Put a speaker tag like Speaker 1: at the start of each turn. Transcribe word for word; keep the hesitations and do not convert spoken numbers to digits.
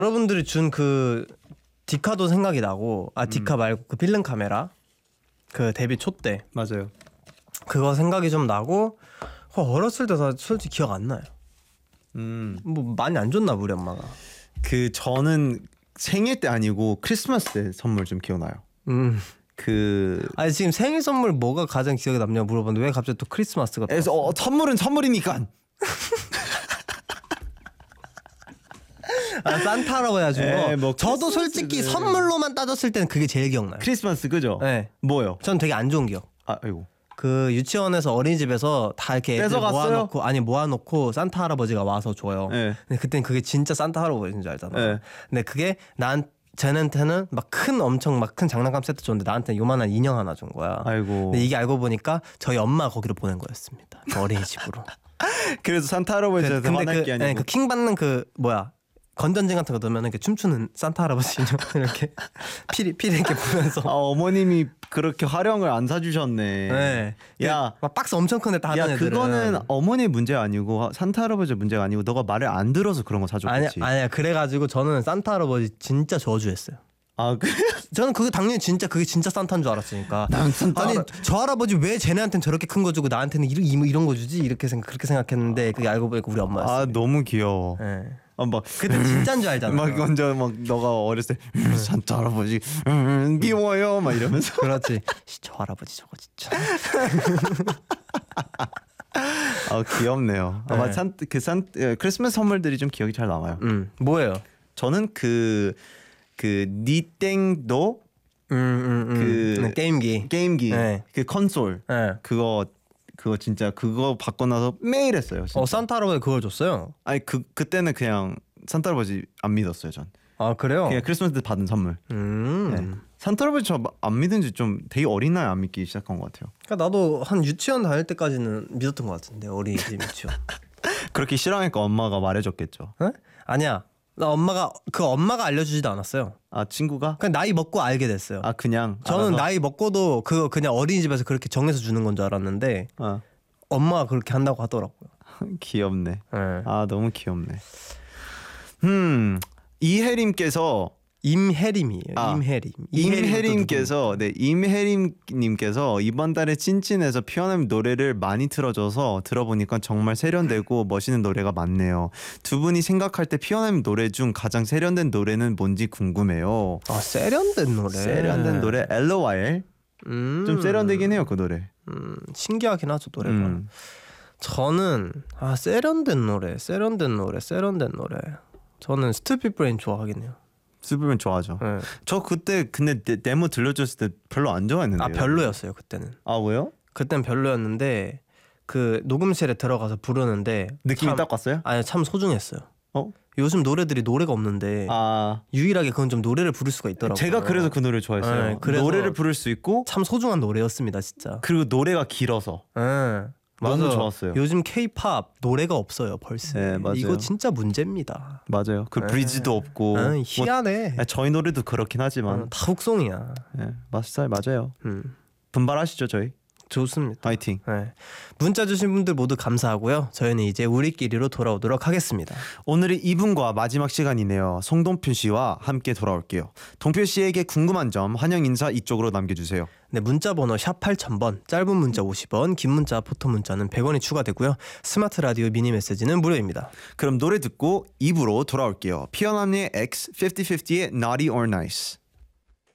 Speaker 1: 여러분들이 준 그 디카도 생각이 나고 아 디카
Speaker 2: 음.
Speaker 1: 말고 그 필름 카메라 그 데뷔 초 때
Speaker 2: 맞아요.
Speaker 1: 그거 생각이 좀 나고 어, 어렸을 때 다 솔직히 기억 안 나요.
Speaker 2: 음.
Speaker 1: 뭐 많이 안 줬나 우리 엄마가.
Speaker 2: 그 저는 생일 때 아니고 크리스마스 때 선물 좀 기억나요.
Speaker 1: 음.
Speaker 2: 그
Speaker 1: 아니 지금 생일 선물 뭐가 가장 기억에 남냐고 물어봤는데 왜 갑자기 또 크리스마스가 또
Speaker 2: 그래서 어, 선물은 선물이니까.
Speaker 1: 아, 산타 할아버지가 준
Speaker 2: 에,
Speaker 1: 거.
Speaker 2: 뭐
Speaker 1: 저도
Speaker 2: 크리스마스는-
Speaker 1: 솔직히 선물로만 따졌을 때는 그게 제일 기억나요.
Speaker 2: 크리스마스 그죠?
Speaker 1: 네.
Speaker 2: 뭐요?
Speaker 1: 전 되게 안 좋은 기억.
Speaker 2: 아, 아이고.
Speaker 1: 그 유치원에서 어린이집에서 다 이렇게 애들
Speaker 2: 뺏어갔어요?
Speaker 1: 모아놓고 아니 모아놓고 산타 할아버지가 와서 줘요.
Speaker 2: 네.
Speaker 1: 근데 그땐 그게 진짜 산타 할아버지인 줄 알잖아.
Speaker 2: 네.
Speaker 1: 근데 그게 난 쟤한테는 막 큰 엄청 막 큰 장난감 세트 줬는데 나한테는 요만한 인형 하나 준 거야.
Speaker 2: 아이고.
Speaker 1: 근데 이게 알고 보니까 저희 엄마 거기로 보낸 거였습니다. 그 어린이집으로.
Speaker 2: 그래서 산타 할아버지한테
Speaker 1: 근데
Speaker 2: 화날
Speaker 1: 그,
Speaker 2: 게 아니고.
Speaker 1: 네, 그킹 받는 그 뭐야 건전지 같은 거 넣으면 이렇게 춤추는 산타 할아버지 인형 이렇게 피리 피리 이렇게 보면서.
Speaker 2: 아, 어머님이 그렇게 화려한 걸 안 사주셨네.
Speaker 1: 네.
Speaker 2: 야,
Speaker 1: 막 박스 엄청 큰데 다
Speaker 2: 야
Speaker 1: 하는 애들은.
Speaker 2: 그거는 어머니 문제가 아니고 산타 할아버지 문제가 아니고 너가 말을 안 들어서 그런 거
Speaker 1: 아니야
Speaker 2: 사줬겠지.
Speaker 1: 아니야 그래가지고 저는 산타 할아버지 진짜 저주했어요.
Speaker 2: 아, 그
Speaker 1: 저는 그게 당연히 진짜 그게 진짜 산타인 줄 알았으니까.
Speaker 2: 난 산타
Speaker 1: 아니
Speaker 2: 할아-
Speaker 1: 저 할아버지 왜 쟤네한테는 저렇게 큰 거 주고 나한테는 이런 이런- 이런 거 주지 이렇게 생각 그렇게 생각했는데 그게 알고 보니까 우리 엄마였어요.
Speaker 2: 아, 너무 귀여워.
Speaker 1: 네.
Speaker 2: 아, 막
Speaker 1: 그때 진짜인 줄 알잖아.
Speaker 2: 막 먼저 막 너가 어렸을 때 음, 산타 할아버지 음, 미워요 막 이러면서.
Speaker 1: 그렇지. 씨, 저 할아버지 저거 진짜.
Speaker 2: 아, 귀엽네요. 아마
Speaker 1: 네.
Speaker 2: 산그산 크리스마스 선물들이 좀 기억이 잘 남아요.
Speaker 1: 음 뭐예요?
Speaker 2: 저는 그 그 니땡도
Speaker 1: 음, 음, 음.
Speaker 2: 그
Speaker 1: 네, 게임기.
Speaker 2: 게임기
Speaker 1: 네.
Speaker 2: 그 콘솔
Speaker 1: 네.
Speaker 2: 그거 그거 진짜 그거 받고 나서 매일 했어요. 진짜.
Speaker 1: 어 산타 할아버지 그걸 줬어요?
Speaker 2: 아니 그 그때는 그냥 산타 할아버지 안 믿었어요. 전
Speaker 1: 아 그래요?
Speaker 2: 그냥 크리스마스 때 받은 선물.
Speaker 1: 음.
Speaker 2: 네. 산타 할아버지 저 안 믿은 지 좀 되게 어린 나이 안 믿기 시작한 것 같아요.
Speaker 1: 그러니까 나도 한 유치원 다닐 때까지는 믿었던 것 같은데 어린이집 유치원.
Speaker 2: 그렇게 싫어하니까 엄마가 말해줬겠죠.
Speaker 1: 에? 아니야. 나 엄마가 그 엄마가 알려주지도 않았어요.
Speaker 2: 아, 친구가?
Speaker 1: 그냥 나이 먹고 알게 됐어요.
Speaker 2: 아, 그냥
Speaker 1: 저는
Speaker 2: 알아서?
Speaker 1: 나이 먹고도 그거 그냥 어린이집에서 그렇게 정해서 주는 건 줄 알았는데
Speaker 2: 어.
Speaker 1: 엄마가 그렇게 한다고 하더라고요.
Speaker 2: 귀엽네.
Speaker 1: 네.
Speaker 2: 아, 너무 귀엽네. 음, 이혜림께서
Speaker 1: 임혜림이에요.
Speaker 2: 아,
Speaker 1: 임혜림.
Speaker 2: 임혜림께서 네 임혜림님께서 이번 달에 찐찐에서 피어남 노래를 많이 틀어줘서 들어보니까 정말 세련되고 멋있는 노래가 많네요. 두 분이 생각할 때 피어남 노래 중 가장 세련된 노래는 뭔지 궁금해요.
Speaker 1: 아 세련된 노래.
Speaker 2: 세련된 노래 엘오아이엘
Speaker 1: 음.
Speaker 2: 좀 세련되긴 해요 그 노래.
Speaker 1: 음, 신기하긴 하죠 노래가.
Speaker 2: 음.
Speaker 1: 저는 아 세련된 노래, 세련된 노래, 세련된 노래. 저는 스튜피드 브레인 좋아하긴 해요.
Speaker 2: 슈퍼맨 좋아하죠.
Speaker 1: 네.
Speaker 2: 저 그때 근데 데, 데모 들려줬을 때 별로 안 좋아했는데요.
Speaker 1: 아 별로였어요 그때는.
Speaker 2: 아, 왜요?
Speaker 1: 그땐 별로였는데 그 녹음실에 들어가서 부르는데
Speaker 2: 느낌이
Speaker 1: 참,
Speaker 2: 딱 왔어요?
Speaker 1: 아니 참 소중했어요.
Speaker 2: 어?
Speaker 1: 요즘 노래들이 노래가 없는데
Speaker 2: 아,
Speaker 1: 유일하게 그건 좀 노래를 부를 수가 있더라고요.
Speaker 2: 제가 그래서 그 노래를 좋아했어요.
Speaker 1: 네, 그래서-
Speaker 2: 노래를 부를 수 있고
Speaker 1: 참 소중한 노래였습니다 진짜.
Speaker 2: 그리고 노래가 길어서.
Speaker 1: 네,
Speaker 2: 너무
Speaker 1: 맞아요.
Speaker 2: 좋았어요.
Speaker 1: 요즘 K-팝 노래가 없어요 벌써.
Speaker 2: 네, 맞아요.
Speaker 1: 이거 진짜 문제입니다.
Speaker 2: 맞아요. 그
Speaker 1: 네.
Speaker 2: 브리지도 없고.
Speaker 1: 아,
Speaker 2: 뭐,
Speaker 1: 희한해.
Speaker 2: 아, 저희 노래도 그렇긴 하지만
Speaker 1: 어, 다 훅송이야.
Speaker 2: 네, 맞아요. 맞아요.
Speaker 1: 음,
Speaker 2: 분발하시죠 저희.
Speaker 1: 좋습니다.
Speaker 2: 파이팅.
Speaker 1: 네. 문자 주신 분들 모두 감사하고요. 저희는 이제 우리끼리로 돌아오도록 하겠습니다.
Speaker 2: 오늘이 이 분과 마지막 시간이네요. 송동표 씨와 함께 돌아올게요. 동표 씨에게 궁금한 점 환영 인사 이쪽으로 남겨주세요.
Speaker 1: 네, 문자 번호 샵 팔천 번, 짧은 문자 오십 원, 긴 문자 포토 문자는 백 원이 추가되고요. 스마트 라디오 미니 메시지는 무료입니다.
Speaker 2: 그럼 노래 듣고 이 부로 돌아올게요. 피어남의 X 오십 오십의 Naughty or Nice.